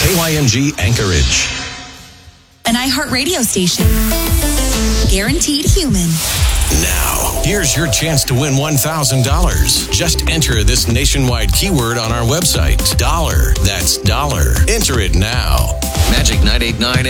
KYMG Anchorage. An iHeartRadio station. Guaranteed human. Now, here's your chance to win $1,000. Just enter this nationwide keyword on our website. Dollar. That's dollar. Enter it now. Magic 98.9